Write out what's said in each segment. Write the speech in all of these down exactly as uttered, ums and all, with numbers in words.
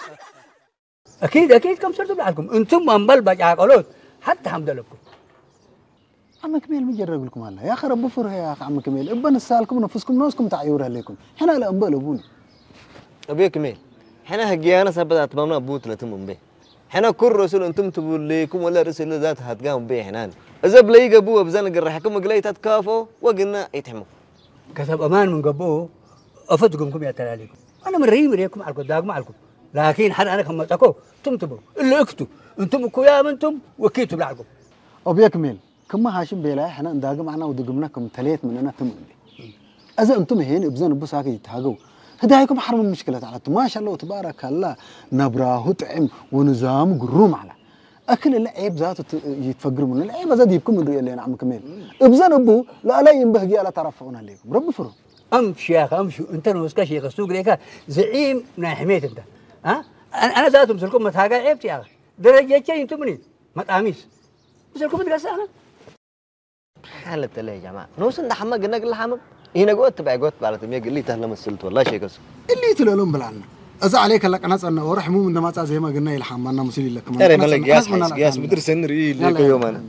اكيد اكيد كم صرتوا لكم انتم من بلبج عقلوت حتى حمد لكم. عم كميل مجرب لكم الله يا اخي رب فره يا اخي عم كميل ابن السالكم نفسكم ناسكم تعيورها لكم هنا لا انبل ابوني ابي كميل حنا هجيانا سبت اتممنا بوت لتم به حنا كل رسول انتم تقول لكم ولا رسول ذات هتقام به حنان اذا بلاي قبوه بزن قرحكم قليت تكافوا وقلنا يتحموا كتب امان من قبوه افتكمكم يا تلاليكم انا من ريم ريكم على القداق معكم لكن حنا انا خمتكم تمتبوا اللي اكتوا انتم كويا انتم وكيتوا لعكم ابي كميل كما هاشم بيلا احنا نداق معنا ودقمناكم تليت مننا تم اذا انتم هين ابزن بساك يتهاجوا هدايكم حرم المشكلة على ما شاء الله تبارك الله نبراه طعم ونظام قروم على اكل العيب ذاته يتفقر من العيب زاد يبكم من ريال لنا عم كميل ابزن ابو لا لا ينبهجي على طرفنا عليكم رب فرو امشي يا اخي امشي انت نوسكا شيخ السوق ليك زعيم من حميت انت ها انا ذات مسلكم متهاجا عيبت يا اخي درجه شيء انتم مني ما تقاميس مسلكم تقاسا انا حالة الله يا جماعه نوصل نحمق قلنا قل حمق هنا قوت تبع قوت على تمية قال لي تهلا مسلت والله شيء كسو اللي تلولون بلعنا اذا عليك لك انا انا ورحمو من ما زي ما قلنا يلحم انا مسلي لك ما انا ملك ياس ياس بدر سنري لك يوم انا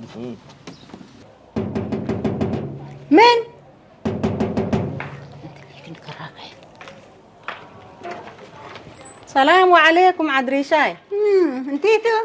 من السلام عليكم عدريشاي امم انتيتو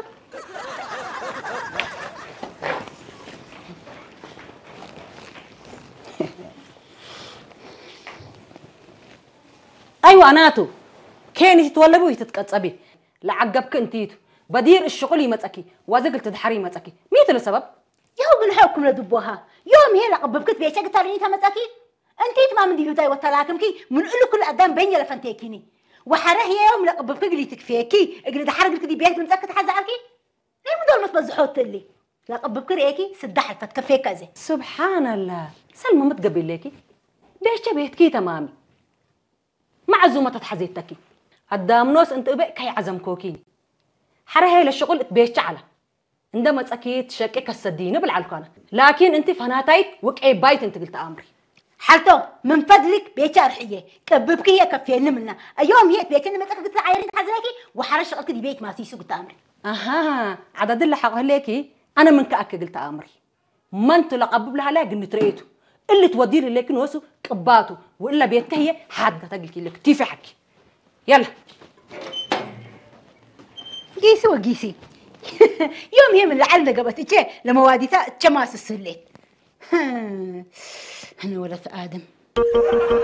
ايوه اناتو كاني تتولبوا يتتقصبي لعقبك انتيتو بدير الشغل يمصكي وازقل تدحري يمصكي ميت السبب يوم نحكم لدبوها يوم هي لقببكت بيشك تاريني تمصكي انتيت ما من دي هداي وتلاكمكي من قول كل قدام بين لفنتيكيني وحره هي يوم لقببك اللي تكفيكي اجري دحرق لك دي بيت مصكت حزعكي ليه بدل ما تبزحوت لي لقببك ريكي سدحت فتكفيك كذا سبحان الله سلمى متقبل ليكي بيش بيتكي تمامي معزومة تحزيتكي قدام نوس انت ابق كي عزم كوكي حره هي للشغل تبيش على عندما تسكيت شكك السدينه بالعلقانه لكن انت فناتايت وقعي بايت انت قلت امري حالته من فضلك بيشار حيه كببك هي كفينا منا اليوم هي بيتنا متك قلت عايرين حزنكي وحرش قلت دي بيت ما سيسو قلت امري اها عدد اللي حق ليكي انا من كاك قلت امري ما انت لقبب لها لا قلت ريته اللي تودي لي لكن وسو قباته والا بيتها هي حد تقلكي لك تيفي حكي يلا قيسي وقيسي يوم هي من لعل قبتك لما واديتها تشماس السليت انا ولد ادم